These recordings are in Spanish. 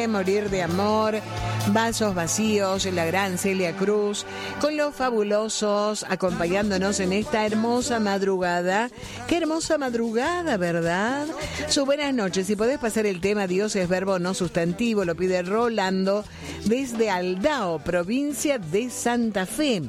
Morir de amor, Vasos Vacíos, la gran Celia Cruz, con los fabulosos acompañándonos en esta hermosa madrugada. Qué hermosa madrugada, ¿verdad? Su buenas noches. Si podés pasar el tema Dios es verbo no sustantivo, lo pide Rolando desde Aldao, provincia de Santa Fe.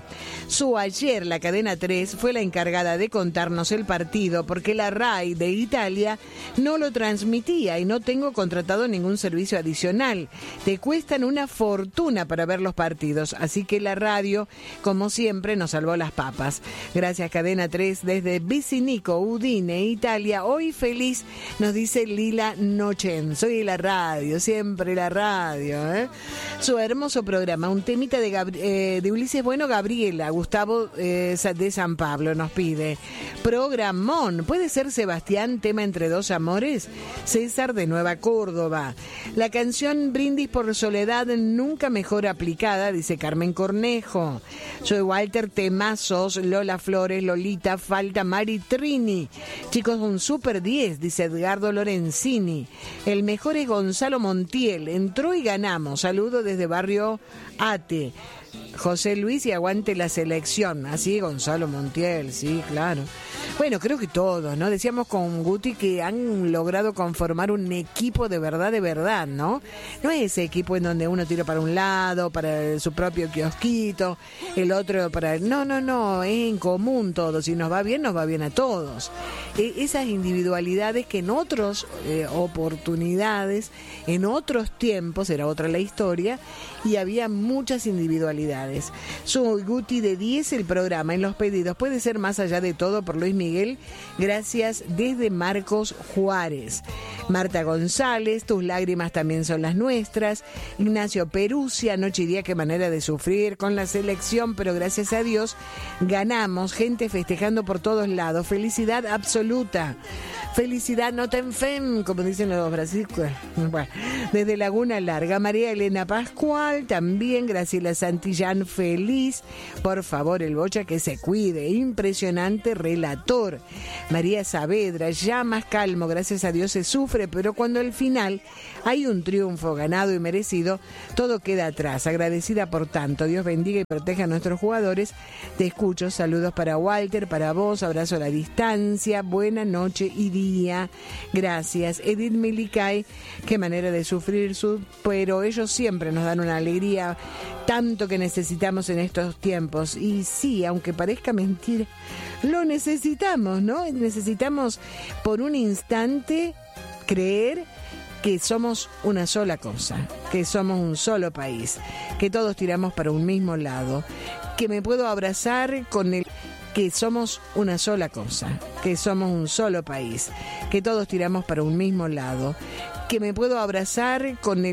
Ayer la cadena 3 fue la encargada de contarnos el partido porque la RAI de Italia no lo transmitía y no tengo contratado ningún servicio adicional. Te cuestan una fortuna para ver los partidos, así que la radio, como siempre, nos salvó las papas. Gracias, cadena 3, desde Vicinico, Udine, Italia. Hoy feliz, nos dice Lila Nochen. Soy la radio, siempre la radio, ¿eh? Su hermoso programa, un temita de Ulises Bueno, Gabriela, Gustavo de San Pablo nos pide. Programón, ¿puede ser Sebastián, tema Entre dos amores? César de Nueva Córdoba. La canción Brindis por Soledad, nunca mejor aplicada, dice Carmen Cornejo. Soy Walter, temazos, Lola Flores, Lolita, falta Mari Trini. Chicos, un super 10, dice Edgardo Lorenzini. El mejor es Gonzalo Montiel, entró y ganamos. Saludo desde Barrio Ate. José Luis y aguante la selección. Así, Gonzalo Montiel, sí, claro. Bueno, creo que todos, ¿no? Decíamos con Guti que han logrado conformar un equipo de verdad, ¿no? No es ese equipo en donde uno tira para un lado, para su propio kiosquito, el otro para... No, es en común todo. Si nos va bien a todos. Esas individualidades que en otras oportunidades, en otros tiempos, era otra la historia, y había muchas individualidades. Soy Guti de 10, el programa en los pedidos puede ser Más allá de todo por Luis Miguel. Gracias desde Marcos Juárez. Marta González, tus lágrimas también son las nuestras. Ignacio Perusia, noche y día, qué manera de sufrir con la selección, pero gracias a Dios ganamos. Gente festejando por todos lados. Felicidad absoluta. Felicidad no te enfermes, como dicen los brasileños. Bueno, desde Laguna Larga, María Elena Pascual, también Graciela Santillán, feliz. Por favor, el Bocha que se cuide. Impresionante relator. María Saavedra, ya más calmo, gracias a Dios se sufre, pero cuando al final hay un triunfo ganado y merecido, todo queda atrás. Agradecida por tanto. Dios bendiga y proteja a nuestros jugadores. Te escucho. Saludos para Walter, para vos. Abrazo a la distancia. Buena noche y día. Gracias. Edith Milicay, qué manera de sufrir, pero ellos siempre nos dan una alegría, tanto que necesitamos en estos tiempos. Y sí, aunque parezca mentira, lo necesitamos, ¿no? Necesitamos por un instante creer que somos una sola cosa, que somos un solo país, que todos tiramos para un mismo lado, que me puedo abrazar con el... que somos una sola cosa, que somos un solo país, que todos tiramos para un mismo lado, que me puedo abrazar con el